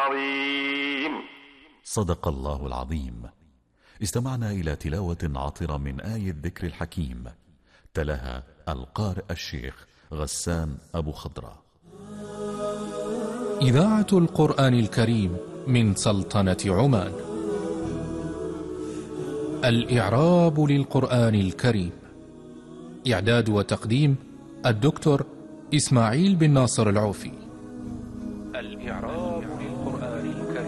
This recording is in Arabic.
العظيم. صدق الله العظيم. استمعنا إلى تلاوة عطرة من آية الذكر الحكيم، تلاها القارئ الشيخ غسان أبو خضرة. إذاعة القرآن الكريم من سلطنة عمان. الإعراب للقرآن الكريم. إعداد وتقديم الدكتور إسماعيل بن ناصر العوفي. الإعراب